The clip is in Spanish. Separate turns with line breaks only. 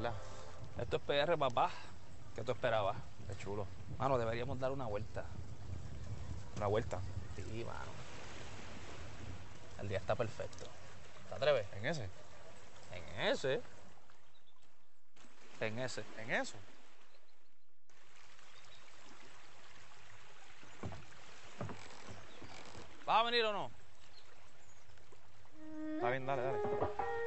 ¿verdad?
Esto es PR, papá. ¿Qué tú esperabas?
Qué chulo.
Mano, deberíamos dar una vuelta.
Una vuelta.
Sí, mano. El día está perfecto. ¿Te atreves?
¿En ese?
En ese. En ese.
¿En eso?
¿Vas a venir o no?
Está bien, dale, dale.